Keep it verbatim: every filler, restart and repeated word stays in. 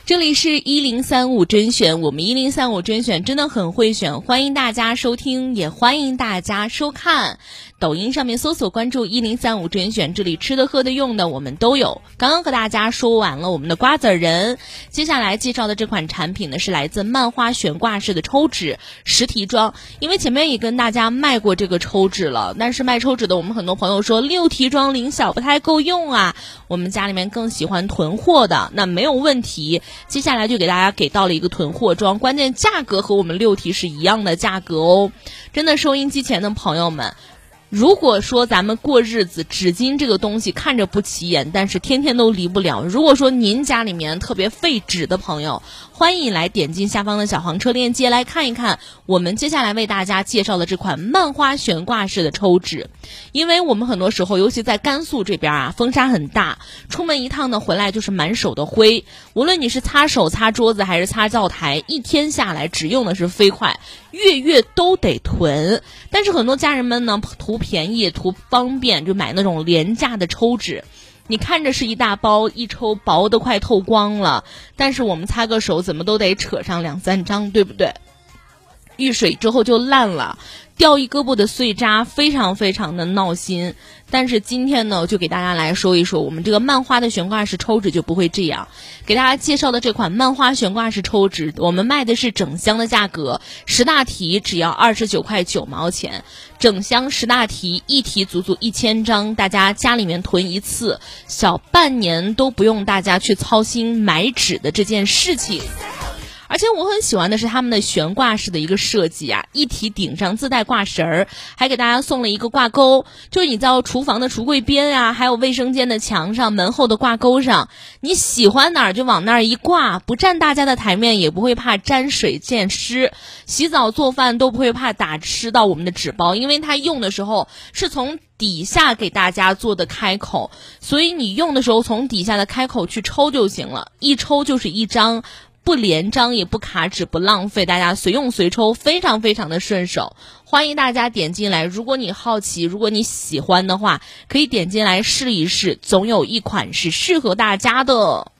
这里是一零三五甄选，我们一零三五甄选真的很会选，欢迎大家收听，也欢迎大家收看。抖音上面搜索关注一零三五甄选，这里吃的喝的用的我们都有。刚刚和大家说完了我们的瓜子仁，接下来介绍的这款产品呢是来自漫花悬挂式的抽纸实体装。因为前面也跟大家卖过这个抽纸了，但是卖抽纸的我们很多朋友说六提装零小不太够用啊，我们家里面更喜欢囤货的，那没有问题。接下来就给大家给到了一个囤货装，关键价格和我们六提是一样的价格哦。真的收音机前的朋友们，如果说咱们过日子纸巾这个东西看着不起眼，但是天天都离不了，如果说您家里面特别费纸的朋友，欢迎来点进下方的小黄车链接来看一看我们接下来为大家介绍的这款漫花悬挂式的抽纸。因为我们很多时候尤其在甘肃这边啊，风沙很大，出门一趟呢回来就是满手的灰，无论你是擦手擦桌子还是擦灶台，一天下来只用的是飞快，月月都得囤。但是很多家人们呢图便宜图方便，就买那种廉价的抽纸，你看着是一大包，一抽薄的快透光了，但是我们擦个手怎么都得扯上两三张，对不对？遇水之后就烂了，掉一胳膊的碎渣，非常非常的闹心。但是今天呢，就给大家来说一说我们这个漫花的悬挂式抽纸就不会这样。给大家介绍的这款漫花悬挂式抽纸，我们卖的是整箱的价格，十大题只要二十九块九毛钱，整箱十大题，一题足足一千张，大家家里面囤一次，小半年都不用大家去操心买纸的这件事情。而且我很喜欢的是他们的悬挂式的一个设计啊，一体顶上自带挂绳儿，还给大家送了一个挂钩，就是你在厨房的橱柜边啊，还有卫生间的墙上、门后的挂钩上，你喜欢哪儿就往那儿一挂，不占大家的台面，也不会怕沾水溅湿，洗澡做饭都不会怕打湿到我们的纸包，因为它用的时候是从底下给大家做的开口，所以你用的时候从底下的开口去抽就行了，一抽就是一张，不连张也不卡纸不浪费，大家随用随抽，非常非常的顺手。欢迎大家点进来，如果你好奇，如果你喜欢的话，可以点进来试一试，总有一款是适合大家的。